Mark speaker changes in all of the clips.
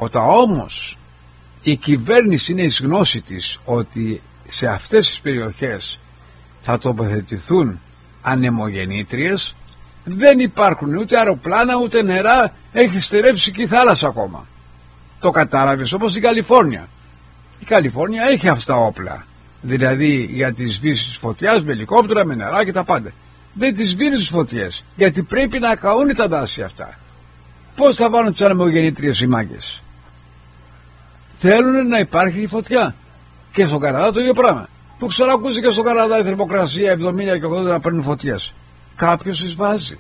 Speaker 1: Όταν όμως η κυβέρνηση είναι εις γνώση της ότι σε αυτές τις περιοχές θα τοποθετηθούν ανεμογεννήτριες, δεν υπάρχουν ούτε αεροπλάνα ούτε νερά, έχει στερέψει και η θάλασσα ακόμα. Το κατάλαβες, όπως η Καλιφόρνια. Η Καλιφόρνια έχει αυτά όπλα, δηλαδή για τις σβήσεις της φωτιάς με ελικόπτερα, με νερά και τα πάντα. Δεν τις σβήνουν τις φωτιές, γιατί πρέπει να καούν τα δάση αυτά. Πώς θα βάλουν τις ανεμογεννήτριες οι μάγκες? Θέλουν να υπάρχει η φωτιά. Και στον Καναδά το ίδιο πράγμα. Που ξανακούσει και στον Καναδά η θερμοκρασία 70 και 80 να παίρνουν φωτιές. Κάποιος τις βάζει.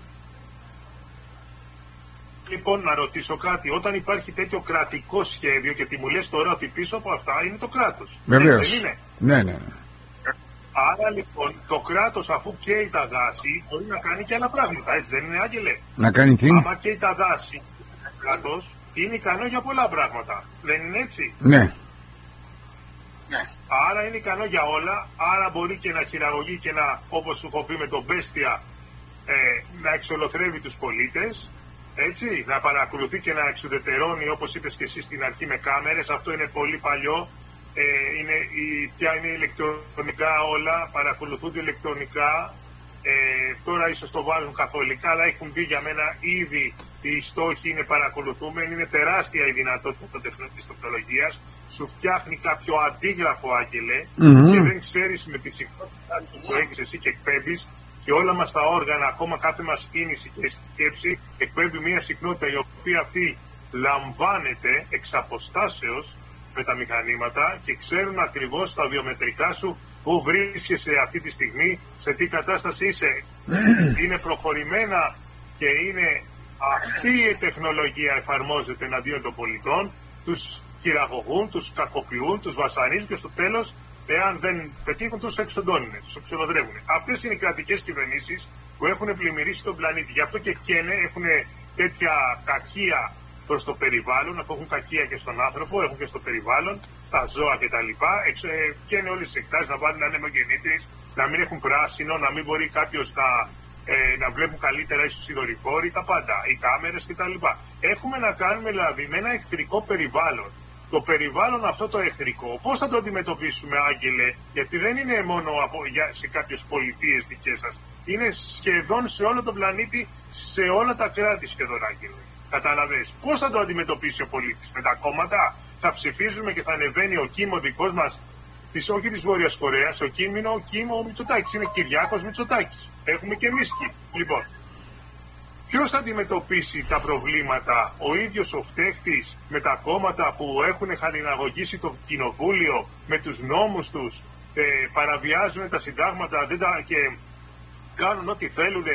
Speaker 2: Λοιπόν, να ρωτήσω κάτι. Όταν υπάρχει τέτοιο κρατικό σχέδιο και τι μου λες τώρα ότι πίσω από αυτά είναι το κράτος.
Speaker 1: Βεβαίως.
Speaker 2: Δεν είναι?
Speaker 1: Ναι.
Speaker 2: Άρα λοιπόν το κράτος, αφού καίει τα δάση, μπορεί να κάνει και άλλα πράγματα. Έτσι δεν είναι, Άγγελε?
Speaker 1: Να κάνει τι?
Speaker 2: Άμα καίει τα δάση, το κράτος είναι ικανό για πολλά πράγματα. Δεν είναι έτσι?
Speaker 1: Ναι.
Speaker 2: Άρα είναι ικανό για όλα. Άρα μπορεί και να χειραγωγεί και να, όπως σου έχω πει με τον Μπέστια, να εξολοθρεύει τους πολίτες. Έτσι, να παρακολουθεί και να εξουδετερώνει, όπως είπες και εσύ στην αρχή, με κάμερες. Αυτό είναι πολύ παλιό. Πια είναι ηλεκτρονικά όλα, παρακολουθούνται ηλεκτρονικά. Τώρα ίσως το βάλουν καθολικά, αλλά έχουν μπει για μένα ήδη οι στόχοι, είναι παρακολουθούμενοι. Είναι τεράστια η δυνατότητα της τεχνολογίας. Σου φτιάχνει κάποιο αντίγραφο, Άγγελε, και δεν ξέρεις με τη συχνότητα που έχεις εσύ και εκπέμπεις, και όλα μας τα όργανα, ακόμα κάθε μας κίνηση και σκέψη, εκπέμπει μια συχνότητα η οποία αυτή λαμβάνεται εξ αποστάσεως με τα μηχανήματα και ξέρουν ακριβώς τα βιομετρικά σου που βρίσκεσαι αυτή τη στιγμή, σε τι κατάσταση είσαι. Είναι προχωρημένα και είναι αυτή η τεχνολογία εφαρμόζεται εναντίον των πολιτών, τους χειραγωγούν, τους κακοποιούν, τους βασανίζουν και στο τέλος, εάν δεν πετύχουν, τους εξοντώνουν, τους εξολοδρεύουν. Αυτές είναι οι κρατικές κυβερνήσεις που έχουν πλημμυρίσει τον πλανήτη. Γι' αυτό και καίνε, έχουν τέτοια κακία προς το περιβάλλον, αφού έχουν κακία και στον άνθρωπο, έχουν και στο περιβάλλον, στα ζώα κτλ. Καίνε όλες τις εκτάσεις, να βάλουν ανεμογεννήτριες, να μην έχουν πράσινο, να μην μπορεί κάποιος να βλέπουν καλύτερα ίσως οι δορυφόροι, τα πάντα, οι κάμερες κτλ. Έχουμε να κάνουμε δηλαδή με ένα εχθρικό περιβάλλον. Το περιβάλλον αυτό το εχθρικό, πώς θα το αντιμετωπίσουμε, Άγγελε? Γιατί δεν είναι μόνο σε κάποιες πολιτείες δικές σας. Είναι σχεδόν σε όλο τον πλανήτη, σε όλα τα κράτη σχεδόν, Άγγελε. Κατάλαβες? Πώς θα το αντιμετωπίσει ο πολίτης? Με τα κόμματα? Θα ψηφίζουμε και θα ανεβαίνει ο Κίμ ο δικός μας, όχι της Βόρειας Κορέας, ο Κίμ ο Μητσοτάκης. Είναι Κυριάκος Μητσοτάκης. Έχουμε και εμείς Κίμ. Λοιπόν, ποιος θα αντιμετωπίσει τα προβλήματα? Ο ίδιος ο φταίχτης με τα κόμματα που έχουν χαλιναγωγήσει το κοινοβούλιο με τους νόμους τους, παραβιάζουν τα συντάγματα και κάνουν ό,τι θέλουν.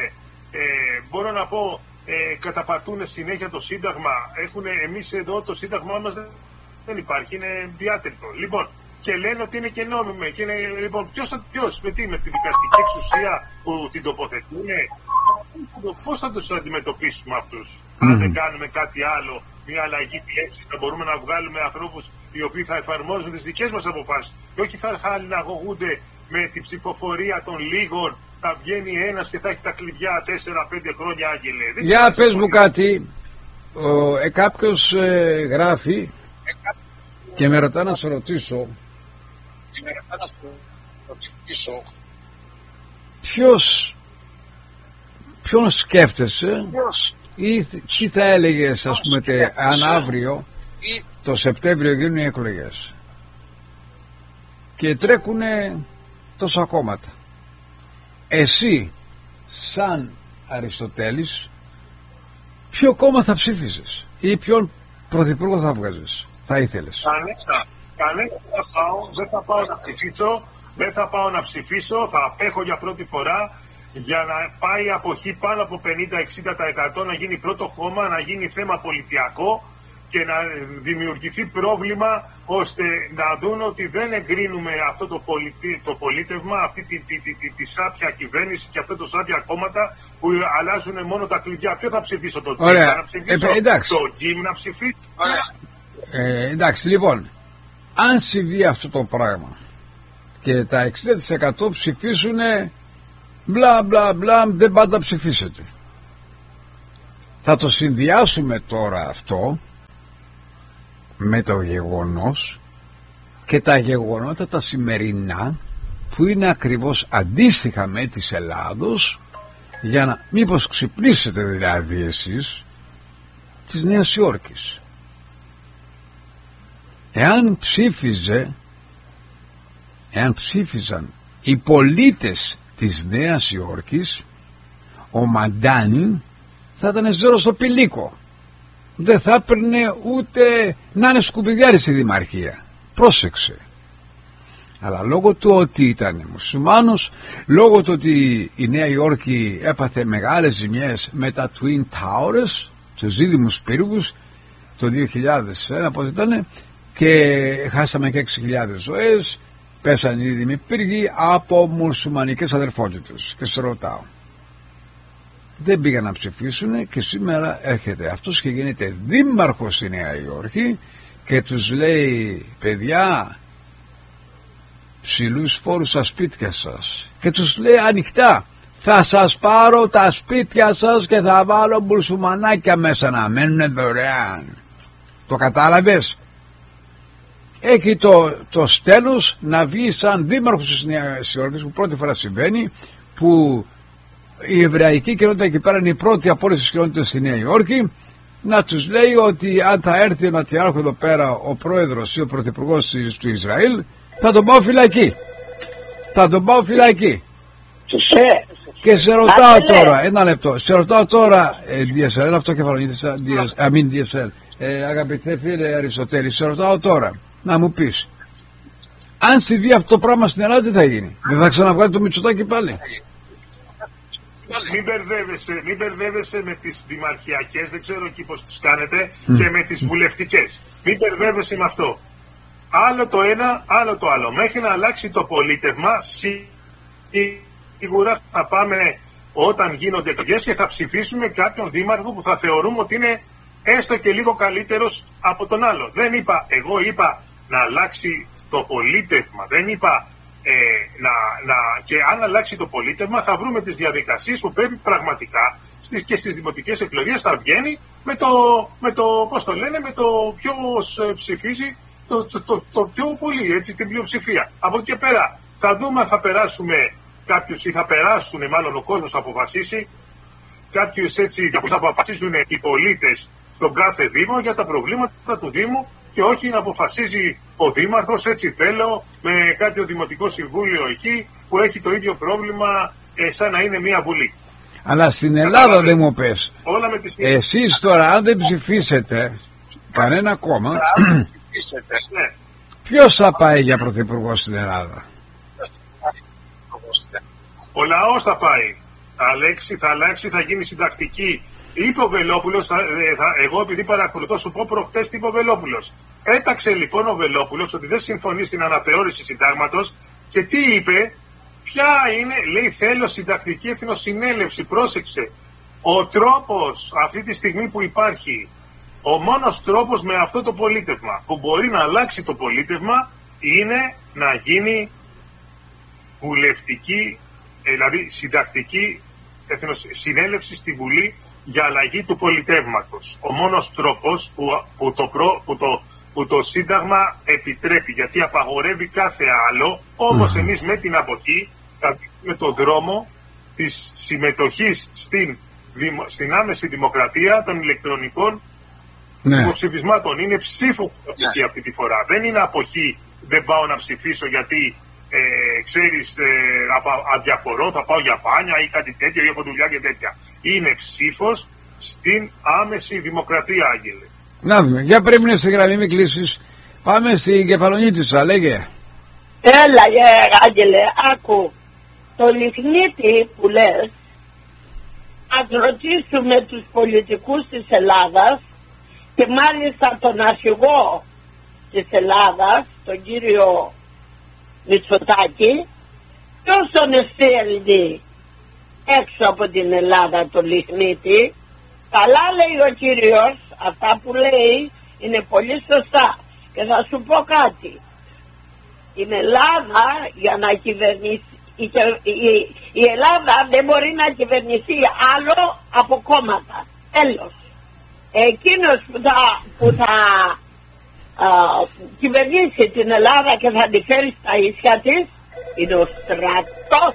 Speaker 2: Μπορώ να πω, καταπατούν συνέχεια το σύνταγμα. Εμείς εδώ το σύνταγμά μας δεν υπάρχει, είναι διάτριτο. Λοιπόν, και λένε ότι είναι και νόμιμο. Λοιπόν, ποιος, με τη δικαστική εξουσία που την τοποθετούν? Πώς θα τους αντιμετωπίσουμε αυτούς? Αν δεν κάνουμε κάτι άλλο, μια αλλαγή πλέψης, θα μπορούμε να βγάλουμε ανθρώπους οι οποίοι θα εφαρμόζουν τις δικές μας αποφάσεις και όχι θα χαλιναγωγούνται με την ψηφοφορία των λίγων. Θα βγαίνει ένας και θα έχει τα κλειδιά 4-5 χρόνια, Άγγελε.
Speaker 1: Για πες μου κάτι. Κάποιος γράφει και με ρωτά να σε ρωτήσω, ποιον σκέφτεσαι ή τι θα έλεγες, ας πούμε, αν αύριο το Σεπτέμβριο γίνουν οι εκλογές και τρέκουνε τόσα κόμματα, εσύ σαν Αριστοτέλης ποιο κόμμα θα ψήφισες ή ποιον πρωθυπουργό θα βγάζεις, θα ήθελες?
Speaker 2: Κανένα δεν θα πάω να ψηφίσω. Δεν θα πάω να ψηφίσω. Θα απέχω για πρώτη φορά για να πάει η αποχή πάνω από 50-60%, να γίνει πρώτο χώμα, να γίνει θέμα πολιτιακό και να δημιουργηθεί πρόβλημα ώστε να δουν ότι δεν εγκρίνουμε αυτό το πολίτευμα, αυτή τη σάπια κυβέρνηση και αυτό το σάπια κόμματα που αλλάζουν μόνο τα κλειδιά. Ποιο θα ψηφίσω? Το Τσίπρα να ψηφίσω? Το Κίμ να ψηφίσω?
Speaker 1: Εντάξει, λοιπόν, αν συμβεί αυτό το πράγμα και τα 60% ψηφίσουνε μπλα μπλα μπλα, δεν πάντα ψηφίσετε, θα το συνδυάσουμε τώρα αυτό με το γεγονός και τα γεγονότα τα σημερινά που είναι ακριβώς αντίστοιχα με της Ελλάδος, για να μήπως ξυπνήσετε δηλαδή εσείς της Νέας Υόρκης. Εάν ψήφιζαν οι πολίτες της Νέας Υόρκης, ο Μαντάνι θα ήταν ζώρο στο πηλίκο, δεν θα έπαιρνε ούτε να είναι σκουπιδιάρη στη δημαρχία. Πρόσεξε. Αλλά λόγω του ότι ήταν μουσουλμάνος, λόγω του ότι η Νέα Υόρκη έπαθε μεγάλες ζημιές με τα Twin Towers, τους δίδυμους πύργους, το 2001 πότε ήταν, και χάσαμε και 6.000 ζωές, πέσανε οι δίδυμοι πύργοι από μουσουλμανικές αδερφότητες. Και σε ρωτάω, δεν πήγαν να ψηφίσουν και σήμερα έρχεται αυτός και γίνεται δήμαρχος στη Νέα Υόρκη και τους λέει, παιδιά, ψηλούς φόρους στα σπίτια σας, και τους λέει ανοιχτά, θα σας πάρω τα σπίτια σας και θα βάλω μπουρσουμανάκια μέσα να μένουν δωρεάν. Το κατάλαβες? Έχει το στέλος να βγει σαν δήμαρχος της Νέας Υόρκης, που πρώτη φορά συμβαίνει, που η εβραϊκή κοινότητα εκεί πέρα είναι η πρώτη από όλες τις κοινότητες στη Νέα Υόρκη, να τους λέει ότι αν θα έρθει ο Νατιάρχο εδώ πέρα, ο πρόεδρος ή ο πρωθυπουργός του Ισραήλ, θα τον πάω φυλακή. Και σε ρωτάω τώρα, ένα λεπτό, σε ρωτάω τώρα, DSL, αυτό κεφαλονίτης, DSL, αγαπητέ φίλε Αριστοτέλη, σε ρωτάω τώρα, να μου πεις, αν συμβεί αυτό το πράγμα στην Ελλάδα, τι θα γίνει? Δεν θα ξαναβγάλει το Μητσοτάκη πάλι?
Speaker 2: Μην μπερδεύεσαι με τις δημαρχιακές, δεν ξέρω εκεί πώς τις κάνετε, και με τις βουλευτικές. Μην μπερδεύεσαι με αυτό. Άλλο το ένα, άλλο το άλλο. Μέχρι να αλλάξει το πολίτευμα, σίγουρα θα πάμε όταν γίνονται εκλογές και θα ψηφίσουμε κάποιον δήμαρχο που θα θεωρούμε ότι είναι έστω και λίγο καλύτερος από τον άλλο. Εγώ είπα να αλλάξει το πολίτευμα. Δεν είπα και αν αλλάξει το πολίτευμα θα βρούμε τις διαδικασίες που πρέπει πραγματικά και στις δημοτικές εκλογές θα βγαίνει με το ποιος ψηφίζει το πιο πολύ, έτσι, την πλειοψηφία. Από εκεί και πέρα θα δούμε αν θα περάσουμε κάποιους, ή θα περάσουν, μάλλον ο κόσμος θα αποφασίσει κάποιους, έτσι, που θα αποφασίζουν οι πολίτες στον κάθε Δήμο για τα προβλήματα του Δήμου, και όχι να αποφασίζει ο Δήμαρχος, έτσι θέλω, με κάποιο δημοτικό συμβούλιο εκεί που έχει το ίδιο πρόβλημα σαν να είναι μια βουλή.
Speaker 1: Αλλά στην Ελλάδα δεν μου πες, εσείς τώρα αν δεν ψηφίσετε κανένα κόμμα,
Speaker 2: ναι,
Speaker 1: ποιος θα πάει για πρωθυπουργό στην Ελλάδα?
Speaker 2: Ο λαός θα πάει. Θα αλλάξει, θα γίνει συντακτική. Είπε ο Βελόπουλος, εγώ επειδή παρακολουθώ, σου πω προχτές τι είπε ο Βελόπουλος. Έταξε λοιπόν ο Βελόπουλος ότι δεν συμφωνεί στην αναθεώρηση συντάγματος, και τι είπε? Ποια είναι? Λέει, θέλω συντακτική εθνοσυνέλευση. Πρόσεξε. Ο τρόπος αυτή τη στιγμή που υπάρχει, ο μόνος τρόπος με αυτό το πολίτευμα που μπορεί να αλλάξει το πολίτευμα είναι να γίνει βουλευτική, δηλαδή συντακτική συνέλευση στη Βουλή για αλλαγή του πολιτεύματος. Ο μόνος τρόπος που το Σύνταγμα επιτρέπει, γιατί απαγορεύει κάθε άλλο, όμως εμείς με την αποχή θα δείξουμε το δρόμο της συμμετοχής στην άμεση δημοκρατία των ηλεκτρονικών υποψηφισμάτων. Είναι ψήφο αυτή τη φορά. Δεν είναι αποχή, δεν πάω να ψηφίσω γιατί ξέρεις, αδιαφορώ, θα πάω για μπάνια ή κάτι τέτοιο ή από δουλειά και τέτοια. Είναι ψήφος στην άμεση δημοκρατία, Άγγελε.
Speaker 1: Να δούμε, για πρέπει να στη γραμμή μην κλείσεις. Πάμε στην Κεφαλονίτισσα, λέγε.
Speaker 3: Έλα, Άγγελε, άκου. Το λιχνίτη που λες, ας ρωτήσουμε τους πολιτικούς της Ελλάδας, και μάλιστα τον αρχηγό της Ελλάδας, τον κύριο Μητσοτάκη, ποιος τον στέλνει έξω από την Ελλάδα το λιχνίτη? Καλά λέει ο κύριος, αυτά που λέει είναι πολύ σωστά. Και θα σου πω κάτι. Η Ελλάδα για να κυβερνήσει, η Ελλάδα δεν μπορεί να κυβερνηθεί άλλο από κόμματα. Τέλος. Εκείνος που θα κυβερνήσει την Ελλάδα και θα τη φέρει στα ίσια της είναι ο στρατός.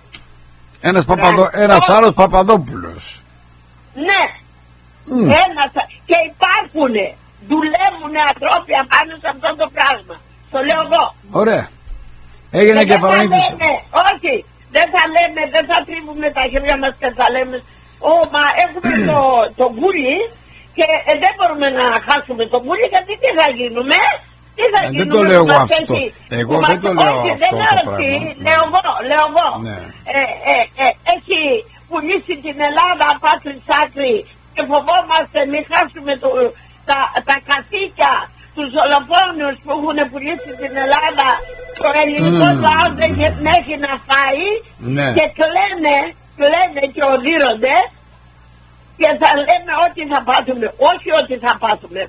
Speaker 1: Ένας άλλος Παπαδόπουλος.
Speaker 3: Ναι. Και υπάρχουνε, δουλεύουνε ανθρώπια πάνω σε αυτό το πράγμα. Το λέω εγώ.
Speaker 1: Ωραία. Έγινε και παρανήτηση.
Speaker 3: Όχι, δεν θα λέμε, δεν θα τρίβουμε τα χέρια μας και θα λέμε μα έχουμε το Γκούλι και δεν μπορούμε να χάσουμε το Γκούλι, γιατί τι θα γίνουμε.
Speaker 1: Δεν το λέω εγώ αυτό. Εγώ δεν το λέω αυτό το πράγμα.
Speaker 3: Λέω εγώ. Έχει πουλήσει την Ελλάδα πάση άκρη και φοβόμαστε μην χάσουμε τα καθήκια, τους δολοφόνους που έχουν πουλήσει την Ελλάδα. Το ελληνικό λαό δεν έχει να φάει και κλαίνε και οδύρονται και θα λέμε ότι θα πάθουμε. Όχι ότι θα πάθουμε.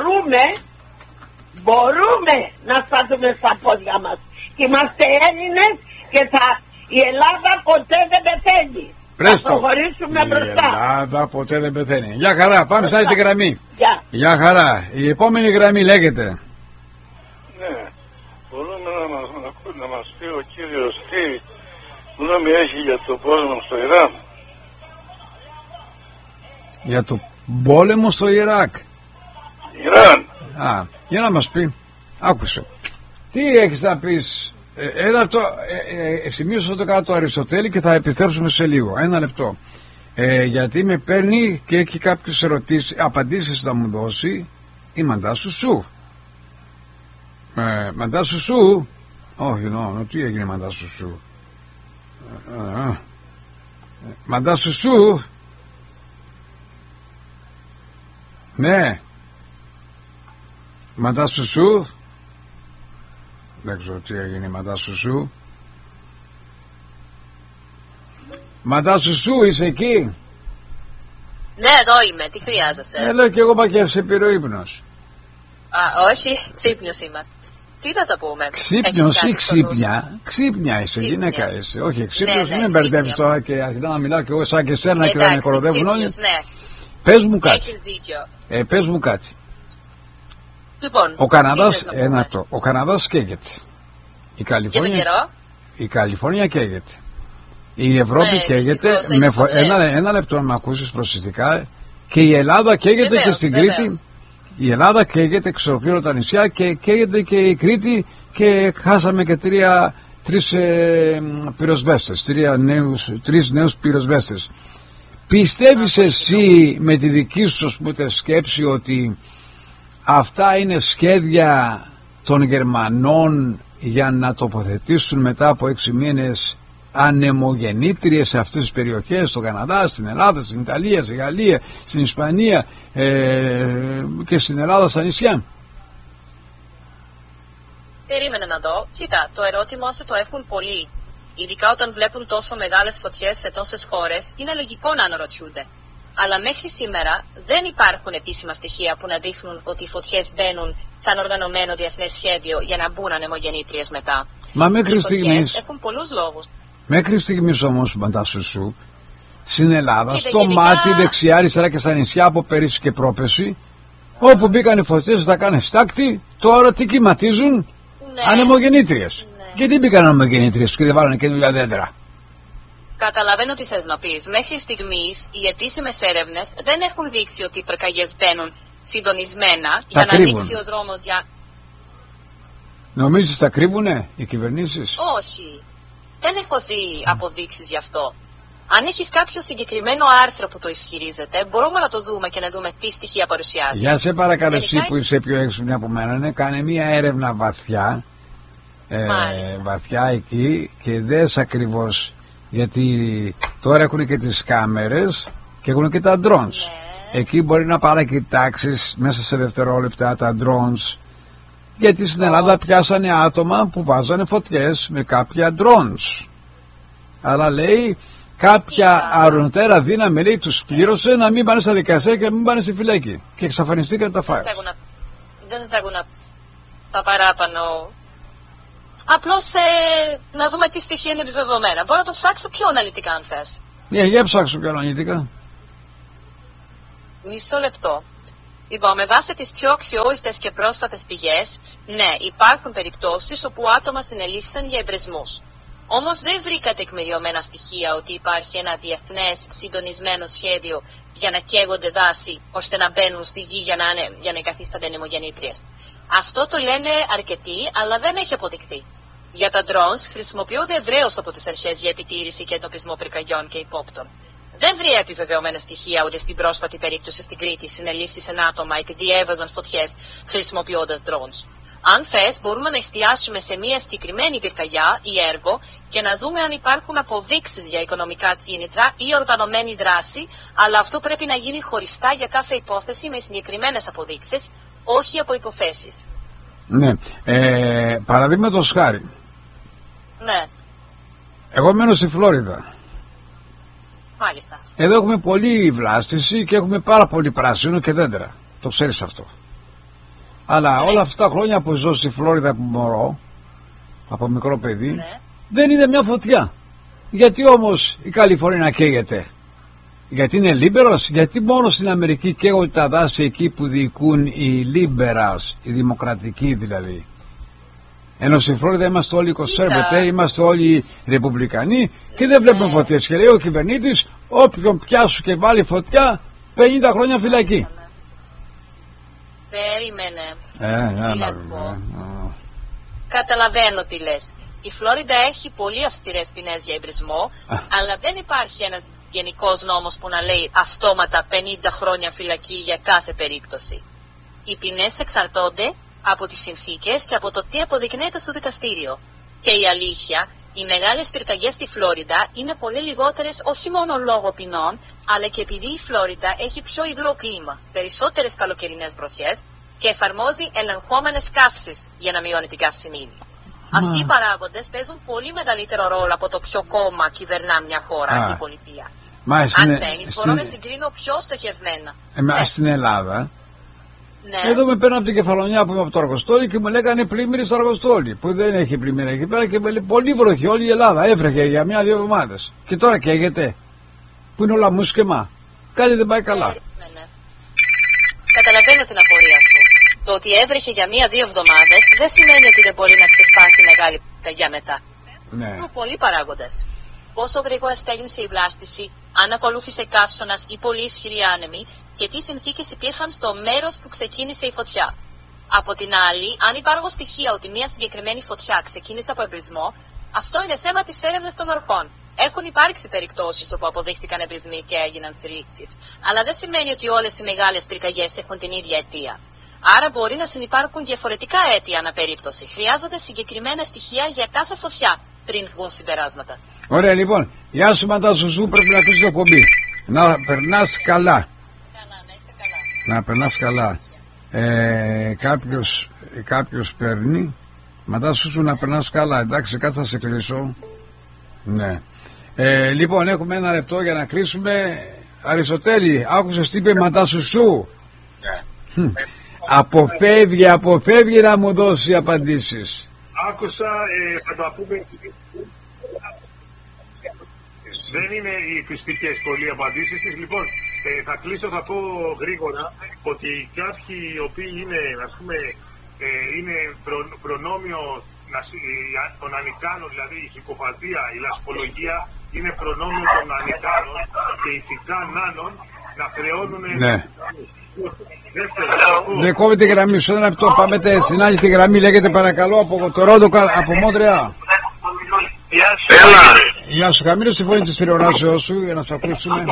Speaker 3: Μπορούμε να σταθούμε στα πόδια μας. Είμαστε Έλληνες και η Ελλάδα ποτέ δεν πεθαίνει. Θα προχωρήσουμε μπροστά.
Speaker 1: Η Ελλάδα ποτέ δεν πεθαίνει. Γεια χαρά, πάμε σε άλλη γραμμή. Γεια χαρά. Η επόμενη γραμμή λέγεται.
Speaker 4: Ναι, μπορούμε να μας πει ο κύριος τι γνώμη έχει για το πόλεμο στο Ιράν.
Speaker 1: Για το πόλεμο στο Ιράκ.
Speaker 4: Ιράν.
Speaker 1: Για να μας πει. Άκουσε. Τι έχεις να πεις. Σημείωσα το κάτω Αριστοτέλη και θα επιστρέψουμε σε λίγο. Ένα λεπτό. Γιατί με παίρνει και έχει κάποιες ερωτήσεις, απαντήσεις θα μου δώσει η Μαντάσου Σου. Μαντάσου Σου. Όχι, τι έγινε Μαντάσου Σου. Μαντάσου Σου. Ναι. Μαντάσου Σου. Δεν ξέρω τι έγινε Μαντάσου Σου. Μαντάσου Σου, είσαι εκεί?
Speaker 5: Ναι, εδώ είμαι. Τι χρειάζεσαι?
Speaker 1: Λέω και εγώ πακέ σε πήρε ο ύπνος.
Speaker 5: Όχι, ξύπνιος είμαι. Τι θα τα πούμε?
Speaker 1: Ξύπνιος ή ξύπνια? Ξύπνια είσαι, γυναίκα είσαι. Όχι, ξύπνιος, μην μπερδεύεις τώρα και αρχιτά να μιλάω και εγώ σαν και εσένα και θα με κοροδεύουν όλοι. Πες μου κάτι.
Speaker 5: Έχεις δίκιο.
Speaker 1: Πες μου κάτι.
Speaker 5: Λοιπόν,
Speaker 1: ο Καναδάς καίγεται. Η Καλιφόρνια καίγεται. Η Ευρώπη καίγεται. Ένα λεπτό να με ακούσεις προσεκτικά. Και η Ελλάδα καίγεται και στην Κρήτη. Η Ελλάδα καίγεται, εξορροπήρω τα νησιά και καίγεται και η Κρήτη και χάσαμε και τρεις πυροσβέστες. Τρεις νέους πυροσβέστες. Πιστεύεις εσύ με τη δική σου σκέψη ότι αυτά είναι σχέδια των Γερμανών για να τοποθετήσουν μετά από 6 μήνες ανεμογεννήτριες σε αυτές τις περιοχές, στον Καναδά, στην Ελλάδα, στην Ιταλία, στη Γαλλία, στην Ισπανία και στην Ελλάδα στα νησιά?
Speaker 5: Περίμενε να δω. Κοίτα, το ερώτημα όσο το έχουν πολλοί, ειδικά όταν βλέπουν τόσο μεγάλες φωτιές σε τόσες χώρες, είναι λογικό να αναρωτιούνται. Αλλά μέχρι σήμερα δεν υπάρχουν επίσημα στοιχεία που να δείχνουν ότι οι φωτιές μπαίνουν σαν οργανωμένο διεθνές σχέδιο για να μπουν ανεμογεννήτριες μετά.
Speaker 1: Μα μέχρι στιγμής
Speaker 5: έχουν πολλούς λόγους.
Speaker 1: Μέχρι στιγμής όμως, Μαντάσου Σου, στην Ελλάδα, στο μάτι, δεξιά, αριστερά και στα νησιά από πέρυσι και πρόπεση, όπου μπήκαν οι φωτιές θα κάνει στάκτη, τώρα τι κυματίζουν? Ανεμογεννήτριες. Γιατί μπήκαν ανεμογεννήτριες και δεν βάλανε καινούργια δέντρα?
Speaker 5: Καταλαβαίνω τι θες να πεις. Μέχρι στιγμής οι επίσημες έρευνες δεν έχουν δείξει ότι οι πυρκαγιές μπαίνουν συντονισμένα για να ανοίξει ο δρόμος για...
Speaker 1: Νομίζεις τα κρύβουνε οι κυβερνήσεις?
Speaker 5: Όχι. Δεν έχω δει αποδείξεις γι' αυτό. Αν έχεις κάποιο συγκεκριμένο άρθρο που το ισχυρίζεται, μπορούμε να το δούμε και να δούμε τι στοιχεία παρουσιάζει.
Speaker 1: Για σε παρακαλώ, εσύ που είσαι πιο έξυπνη από μένα, κάνε μια έρευνα βαθιά, βαθιά εκεί και δες ακριβώς. Γιατί τώρα έχουν και τις κάμερες και έχουν και τα drones. Ναι. Εκεί μπορεί να παρακοιτάξεις μέσα σε δευτερόλεπτα τα drones. Γιατί στην Ελλάδα πιάσανε άτομα που βάζανε φωτιές με κάποια drones. Αλλά λέει κάποια αρνητέρα δύναμη, λέει, τους πλήρωσε να μην πάνε στα δικαστήρια και να μην πάνε στη φυλακή. Και εξαφανιστήκαν τα φάρες.
Speaker 5: Δεν θα έχουν τα παράπανο. Απλώς να δούμε τι στοιχεία είναι επιβεβαιωμένα. Μπορώ να το ψάξω πιο αναλυτικά αν θες.
Speaker 1: Για ψάξω πιο αναλυτικά.
Speaker 5: Μισό λεπτό. Λοιπόν, με βάση τις πιο αξιόπιστες και πρόσφατες πηγές, ναι, υπάρχουν περιπτώσεις όπου άτομα συνελήφθησαν για εμπρεσμούς. Όμως δεν βρήκα τεκμηριωμένα στοιχεία ότι υπάρχει ένα διεθνές συντονισμένο σχέδιο για να καίγονται δάση ώστε να μπαίνουν στη γη για να εγκαθίστανται νεμογεννήτριες. Αυτό το λένε αρκετοί, αλλά δεν έχει αποδειχθεί. Για τα drones χρησιμοποιούνται ευρέως από τις αρχές για επιτήρηση και εντοπισμό πυρκαγιών και υπόπτων. Δεν βρήκα επιβεβαιωμένα στοιχεία ότι στην πρόσφατη περίπτωση στην Κρήτη συνελήφθησαν άτομα και διέβαζαν φωτιές χρησιμοποιώντας drones. Αν θες, μπορούμε να εστιάσουμε σε μια συγκεκριμένη πυρκαγιά ή έργο και να δούμε αν υπάρχουν αποδείξεις για οικονομικά κίνητρα ή οργανωμένη δράση, αλλά αυτό πρέπει να γίνει χωριστά για κάθε υπόθεση με συγκεκριμένες αποδείξεις, όχι από υποθέσεις.
Speaker 1: Ναι. Παραδείγματος χάρη.
Speaker 5: Ναι.
Speaker 1: Εγώ μένω στη Φλόριδα.
Speaker 5: Μάλιστα.
Speaker 1: Εδώ έχουμε πολλή βλάστηση και έχουμε πάρα πολύ πράσινο και δέντρα. Το ξέρεις αυτό. Αλλά όλα αυτά τα χρόνια που ζω στη Φλόριδα που μωρώ, από μικρό παιδί, δεν είδε μια φωτιά. Γιατί όμως η Καλιφόρνια καίγεται? Γιατί είναι liberals? Γιατί μόνο στην Αμερική καίγονται τα δάση εκεί που διοικούν οι liberals, οι δημοκρατικοί δηλαδή? Ενώ στη Φλόριδα είμαστε όλοι conservative, είμαστε όλοι ρεπουμπλικανοί και δεν βλέπουμε φωτιές. Και λέει ο κυβερνήτης, όποιον πιάσου και βάλει φωτιά, 50 χρόνια φυλακή.
Speaker 5: Περίμενε. Καταλαβαίνω τι λες. Η Φλόριντα έχει πολύ αυστηρές ποινές για εμπρισμό, αλλά δεν υπάρχει ένας γενικός νόμος που να λέει αυτόματα 50 χρόνια φυλακή για κάθε περίπτωση. Οι ποινές εξαρτώνται από τις συνθήκες και από το τι αποδεικνύεται στο δικαστήριο. Και η αλήθεια, οι μεγάλες πυρκαγιές στη Φλόριντα είναι πολύ λιγότερες όχι μόνο λόγω ποινών, αλλά και επειδή η Φλόριντα έχει πιο υγρό κλίμα, περισσότερες καλοκαιρινές βροχές και εφαρμόζει ελεγχόμενες καύσεις για να μειώνει την καυσιμίνη. Αυτοί οι παράγοντες παίζουν πολύ μεγαλύτερο ρόλο από το ποιο κόμμα κυβερνά μια χώρα ή πολιτεία. Αν θέλεις, μπορώ να συγκρίνω πιο στοχευμένα.
Speaker 1: Στην Ελλάδα, εδώ με παίρνω από την Κεφαλονιά που είμαι από το Αργοστόλι και μου λέγανε πλημμύρη στο Αργοστόλι. Που δεν έχει πλημμύρα εκεί πέρα και με πολύ βροχή. Όλη η Ελλάδα έφρεχε για 1-2 εβδομάδες. Και τώρα καίγεται. Που είναι όλα μουσκεμά. Κάτι δεν πάει καλά.
Speaker 5: Καταλαβαίνω την απορία σου. Το ότι έβρεχε για 1-2 εβδομάδες δεν σημαίνει ότι δεν μπορεί να ξεσπάσει μεγάλη πυρκαγιά μετά. Είναι πολλοί παράγοντες. Πόσο γρήγορα στέγνησε η βλάστηση, αν ακολούθησε καύσωνας ή πολύ ισχυροί άνεμοι και τι συνθήκες υπήρχαν στο μέρος που ξεκίνησε η φωτιά. Από την άλλη, αν υπάρχουν στοιχεία ότι μια συγκεκριμένη φωτιά ξεκίνησε από εμπρισμό, αυτό είναι θέμα της έρευνας των αρχών. Έχουν υπάρξει περιπτώσεις όπου αποδείχτηκαν εμπρισμοί και έγιναν συλλήψεις, αλλά δεν σημαίνει ότι όλες οι μεγάλες πυρκαγιές έχουν την ίδια αιτία. Άρα μπορεί να συνυπάρχουν διαφορετικά αίτια ανά περίπτωση. Χρειάζονται συγκεκριμένα στοιχεία για κάθε φωτιά πριν βγουν συμπεράσματα.
Speaker 1: Ωραία, λοιπόν. Γεια σου, Μαντάσου, πρέπει να πεις το κομπί. Να περνάς καλά.
Speaker 5: Να είστε καλά.
Speaker 1: Να περνάς καλά. Κάποιος παίρνει. Μαντάσου, να περνάς καλά. Εντάξει, κάτι θα σε κλείσω. Ναι. Λοιπόν, έχουμε 1 λεπτό για να κλείσουμε. Αριστοτέλη, άκουσες τι είπε Μαντάσου? Αποφεύγει να μου δώσει απαντήσεις.
Speaker 2: Άκουσα, θα το πούμε. Δεν είναι οι πιστικές πολλοί απαντήσεις της. Λοιπόν, θα κλείσω, θα πω γρήγορα ότι κάποιοι οι οποίοι είναι, ας πούμε, είναι προνόμιο των ανικάνων, δηλαδή η συκοφαντία, η λασπολογία είναι προνόμιο των ανικάνων και ηθικά νάνων να χρεώνουν.
Speaker 1: Ναι. Δεν κόβει τη γραμμή σου, 1 λεπτό. Πάμε στην άλλη τη γραμμή, λέγεται παρακαλώ από το Ρόντο, από Μόντρεα. Γεια σου, χαμήλωσε τη φωνή της τηλεοράσεως σου για να σε ακούσουμε.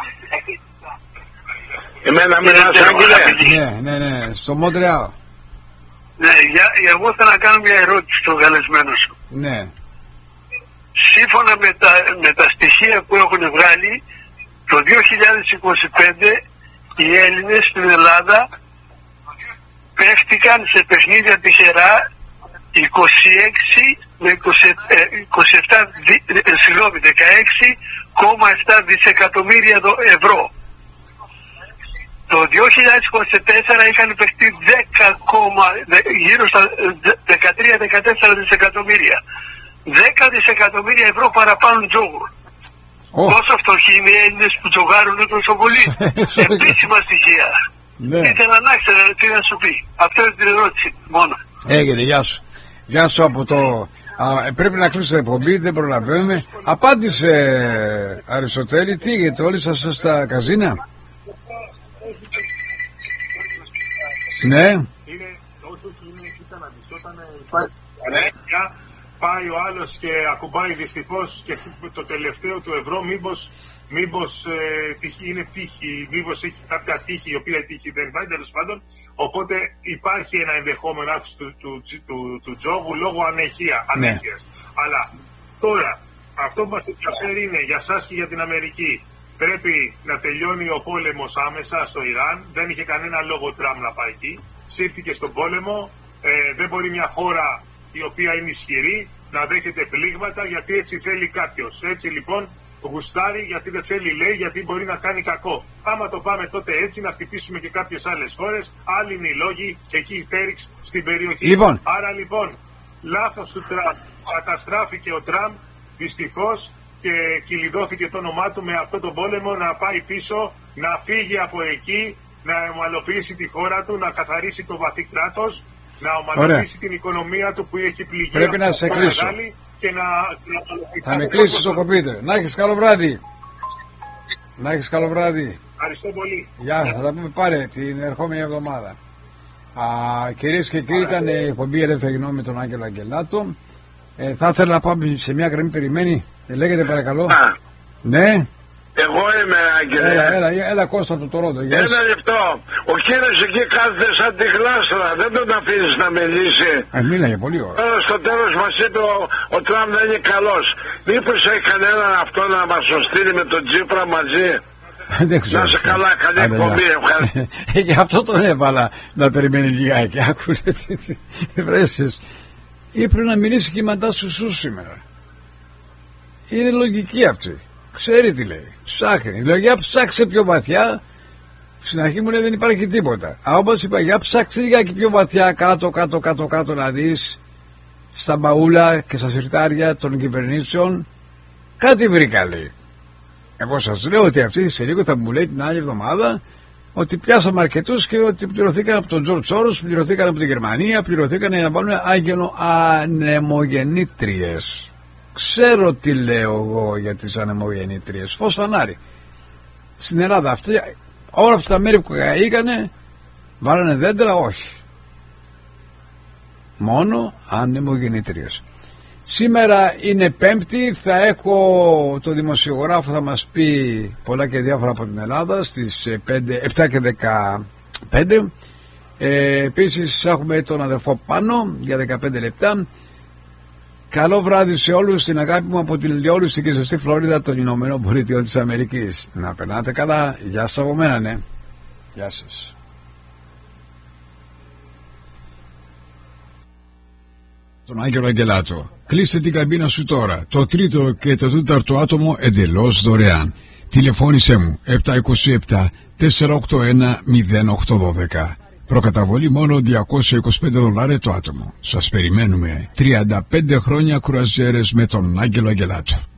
Speaker 4: Εμένα μιλάς, Άγγελε?
Speaker 1: Ναι, στο Μόντρεα.
Speaker 4: Ναι, εγώ θέλω να κάνω μια ερώτηση στον καλεσμένο σου.
Speaker 1: Ναι.
Speaker 4: Σύμφωνα με τα στοιχεία που έχουν βγάλει, το 2025 οι Έλληνες στην Ελλάδα παίχτηκαν σε παιχνίδια τυχερά 16,7 δισεκατομμύρια ευρώ. Το 2024 είχαν παιχτεί γύρω στα 13-14 δισεκατομμύρια. 10 δισεκατομμύρια ευρώ παραπάνω τζόγου. Πόσο φτωχοί είναι οι Έλληνες που τζογάρουν τόσο πολύ? Επίσημα στοιχεία.
Speaker 1: Ναι.
Speaker 4: Ήθελα να ξέρω τι να σου πει. Αυτό είναι την ερώτηση μόνο.
Speaker 1: Έγινε, γεια σου. Γεια σου από το... πρέπει να κλείσω την εκπομπή, δεν προλαβαίνουμε. Απάντησε, Αριστοτέλη, τι γιατί όλοι σας στα καζίνα. Ναι.
Speaker 2: Είναι όσο ήταν όταν υπάρχει ανέχεια, πάει ο άλλος και ακουμπάει δυστυχώς και το τελευταίο του ευρώ, μήπως είναι τύχη, μήπως έχει κάποια τύχη η οποία η τύχη δεν πάει, τέλος πάντων. Οπότε υπάρχει ένα ενδεχόμενο αύξηση του τζόγου λόγω ανέχειας.
Speaker 1: Ναι.
Speaker 2: Αλλά τώρα αυτό που μας ενδιαφέρει είναι για σας και για την Αμερική. Πρέπει να τελειώνει ο πόλεμος άμεσα στο Ιράν. Δεν είχε κανένα λόγο ο Τραμπ να πάει εκεί. Σύρθηκε στον πόλεμο. Δεν μπορεί μια χώρα η οποία είναι ισχυρή να δέχεται πλήγματα γιατί έτσι θέλει κάποιος. Έτσι λοιπόν γουστάρει γιατί δεν θέλει, λέει, γιατί μπορεί να κάνει κακό. Άμα το πάμε τότε έτσι να χτυπήσουμε και κάποιες άλλες χώρες, άλλοι είναι οι λόγοι εκεί πέριξ στην περιοχή.
Speaker 1: Λοιπόν.
Speaker 2: Άρα λοιπόν λάθος του Τραμπ. Καταστράφηκε ο Τραμπ δυστυχώς και κυλιδώθηκε το όνομά του με αυτόν τον πόλεμο να πάει πίσω, να φύγει από εκεί, να ομαλοποιήσει τη χώρα του, να καθαρίσει το βαθύ κράτος, να ομαλοποιήσει την οικονομία του που έχει πληγεί.
Speaker 1: Πρέπει να σε κλείσω.
Speaker 2: Και
Speaker 1: θα με κλείσεις το κομπίτερ. Να έχεις καλό βράδυ. Να έχεις καλό βράδυ.
Speaker 2: Ευχαριστώ πολύ.
Speaker 1: Γεια, θα τα πούμε πάλι την ερχόμενη εβδομάδα. Κυρίες και κύριοι, ήταν η εκπομπή Ελεύθερη Γνώμη με τον Άγγελο Αγγελάτο. Θα ήθελα να πάμε σε μια γραμμή, περιμένει. Λέγεται παρακαλώ. Ναι.
Speaker 6: Εγώ είμαι, Άγγελε.
Speaker 1: Έλα Κώστα από το Τορόντο.
Speaker 6: Ένα λεπτό. Ο κύριος εκεί κάθεται σαν τη γλάστρα. Δεν τον αφήνεις να μιλήσει.
Speaker 1: Μίλαγε πολύ ώρα.
Speaker 6: Τώρα στο τέλος μας είπε ο Τραμπ δεν είναι καλός. Μήπως έχει κανέναν αυτό να μας το στείλει με τον Τσίπρα μαζί.
Speaker 1: Δεν ξέρω.
Speaker 6: Να σε καλά, καλή εκπομπή. Ευχαριστώ.
Speaker 1: Γι' αυτό τον έβαλα να περιμένει λιγάκι. Άκουλε τι βρέσεις. Είπε να μιλήσει και η Μαντά Σουσού σήμερα. Είναι λογική αυτή. Ξέρει τι λέει. Ψάχνει. Λέω για ψάξε πιο βαθιά. Στην αρχή μου λέει δεν υπάρχει τίποτα. Όπως είπα, για ψάξε λιγάκι πιο βαθιά κάτω να δεις στα μπαούλα και στα συρτάρια των κυβερνήσεων. Κάτι βρήκα, λέει. Εγώ σας λέω ότι αυτή σε λίγο θα μου λέει την άλλη εβδομάδα ότι πιάσαμε αρκετούς και ότι πληρωθήκαν από τον Τζορτζ Σόρος, πληρωθήκαν από την Γερμανία, πληρωθήκαν για να βάλουν άγγελο ανεμογεννήτριες. Ξέρω τι λέω εγώ για τις ανεμογεννήτριες. Φως φανάρι. Στην Ελλάδα αυτή, όλα αυτά τα μέρη που καήκανε, βάλανε δέντρα, όχι. Μόνο ανεμογεννήτριες. Σήμερα είναι Πέμπτη, θα έχω το δημοσιογράφο, θα μας πει πολλά και διάφορα από την Ελλάδα στις 7 και 15. Επίσης έχουμε τον αδερφό Πάνο για 15 λεπτά. Καλό βράδυ σε όλους, την αγάπη μου από την ηλιόλουστη και ζεστή Φλόριδα των Ηνωμένων Πολιτειών της Αμερικής. Να περνάτε καλά. Γεια σας από μένα, ναι. Γεια σας. Τον Άγγελο Αγγελάτο. Κλείστε την καμπίνα σου τώρα. Το τρίτο και το τέταρτο άτομο εντελώς δωρεάν. Τηλεφώνησέ μου 727 481 0812. Προκαταβολή μόνο $225 το άτομο. Σας περιμένουμε. 35 χρόνια κρουαζιέρες με τον Άγγελο Αγγελάτο.